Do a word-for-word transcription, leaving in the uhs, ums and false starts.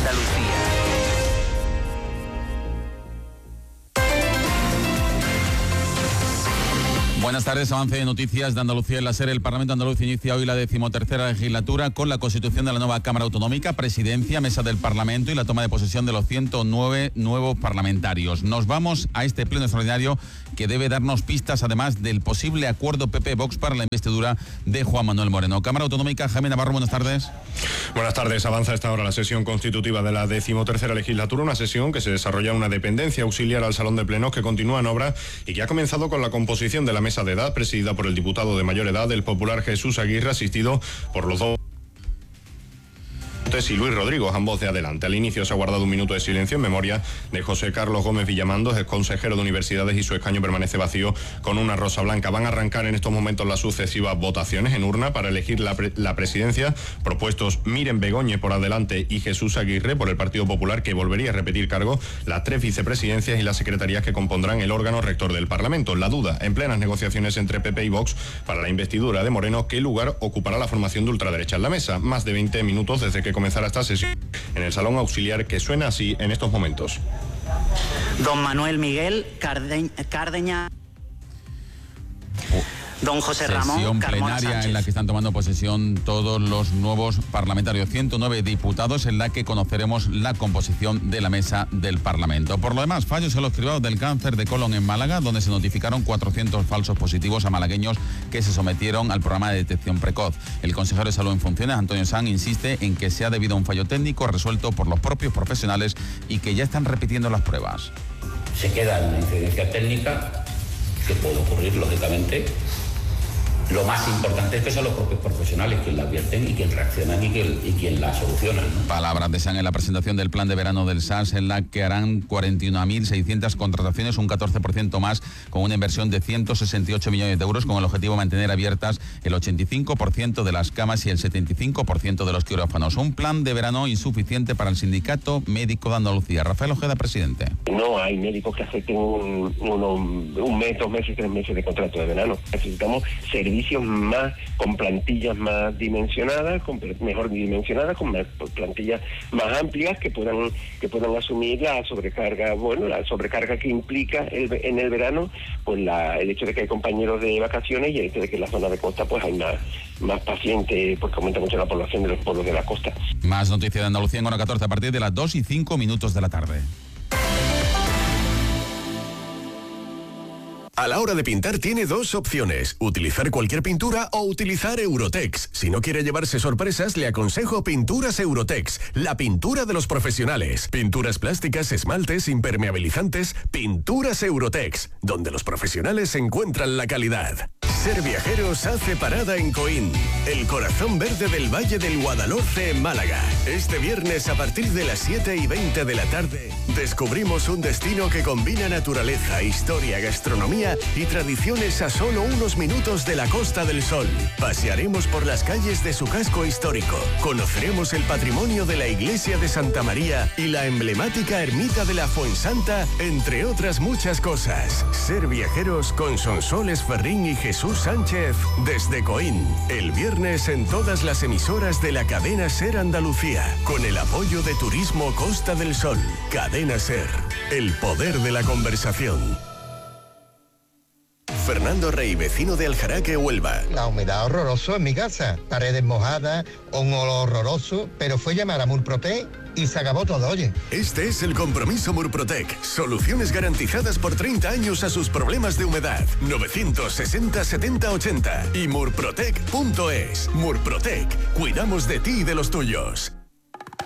Andalucía. Buenas tardes, avance de noticias de Andalucía en la SER. El Parlamento andaluz inicia hoy la decimotercera legislatura con la constitución de la nueva Cámara Autonómica, presidencia, mesa del Parlamento y la toma de posesión de los ciento nueve nuevos parlamentarios. Nos vamos a este pleno extraordinario que debe darnos pistas, además del posible acuerdo P P-Vox para la investidura de Juan Manuel Moreno. Cámara Autonómica, Jaime Navarro, buenas tardes. Buenas tardes. Avanza a esta hora la sesión constitutiva de la decimotercera legislatura, una sesión que se desarrolla en una dependencia auxiliar al Salón de Plenos que continúa en obra y que ha comenzado con la composición de la mesa de edad, presidida por el diputado de mayor edad, el popular Jesús Aguirre, asistido por los dos y Luis Rodrigo, ambos de adelante. Al inicio se ha guardado un minuto de silencio en memoria de José Carlos Gómez Villamandos, ex consejero de Universidades, y su escaño permanece vacío con una rosa blanca. Van a arrancar en estos momentos las sucesivas votaciones en urna para elegir la, pre la presidencia, propuestos Miren Begoñe por adelante y Jesús Aguirre por el Partido Popular, que volvería a repetir cargo, las tres vicepresidencias y las secretarías que compondrán el órgano rector del Parlamento. La duda, en plenas negociaciones entre P P y Vox para la investidura de Moreno, ¿qué lugar ocupará la formación de ultraderecha en la mesa? Más de veinte minutos desde que comenzará esta sesión en el Salón Auxiliar, que suena así en estos momentos. Don Manuel Miguel Carde Cardeña. Don José Ramón Sesión Carmona plenaria Sánchez. en la que están tomando posesión todos los nuevos parlamentarios, ciento nueve diputados, en la que conoceremos la composición de la mesa del Parlamento. Por lo demás, fallos en los cribados del cáncer de colon en Málaga, donde se notificaron cuatrocientos falsos positivos a malagueños que se sometieron al programa de detección precoz. El consejero de Salud en funciones, Antonio Sanz, insiste en que sea debido a un fallo técnico resuelto por los propios profesionales y que ya están repitiendo las pruebas. Se queda en una incidencia técnica que puede ocurrir, lógicamente. Lo más importante es que son los propios profesionales quienes la advierten y quienes reaccionan y quien, y quien la solucionan, ¿no? Palabras de Sanz en la presentación del plan de verano del S A S, en la que harán cuarenta y una mil seiscientas contrataciones, un catorce por ciento más, con una inversión de ciento sesenta y ocho millones de euros, con el objetivo de mantener abiertas el ochenta y cinco por ciento de las camas y el setenta y cinco por ciento de los quirófanos. Un plan de verano insuficiente para el Sindicato Médico de Andalucía. Rafael Ojeda, presidente. No hay médicos que acepten un, uno, un mes, dos meses, tres meses de contrato de verano. Necesitamos servicios más, con plantillas más dimensionadas, con mejor dimensionadas, con más, plantillas más amplias que puedan que puedan asumir la sobrecarga, bueno, la sobrecarga que implica el, en el verano, pues la, el hecho de que hay compañeros de vacaciones y el hecho de que en la zona de costa pues hay más, más pacientes, porque aumenta mucho la población de los pueblos de la costa. Más noticias de Andalucía en hora catorce a partir de las dos y cinco minutos de la tarde. A la hora de pintar tiene dos opciones, utilizar cualquier pintura o utilizar Eurotex. Si no quiere llevarse sorpresas, le aconsejo Pinturas Eurotex, la pintura de los profesionales. Pinturas plásticas, esmaltes, impermeabilizantes, Pinturas Eurotex, donde los profesionales encuentran la calidad. Ser Viajeros hace parada en Coín, el corazón verde del Valle del Guadalhorce en Málaga. Este viernes a partir de las siete y veinte de la tarde, descubrimos un destino que combina naturaleza, historia, gastronomía y tradiciones a solo unos minutos de la Costa del Sol. Pasearemos por las calles de su casco histórico, conoceremos el patrimonio de la iglesia de Santa María y la emblemática ermita de la Fuensanta, entre otras muchas cosas. Ser Viajeros con Sonsoles Ferrín y Jesús Sánchez desde Coín, el viernes en todas las emisoras de la cadena SER Andalucía, con el apoyo de Turismo Costa del Sol. Cadena SER, el poder de la conversación. Fernando Rey, vecino de Aljaraque, Huelva. La humedad horroroso en mi casa, paredes mojadas, un olor horroroso, pero fue llamar a Murprotec y se acabó todo, oye. Este es el compromiso Murprotec. Soluciones garantizadas por treinta años a sus problemas de humedad. novecientos sesenta setenta ochenta y murprotec punto es. Murprotec, cuidamos de ti y de los tuyos.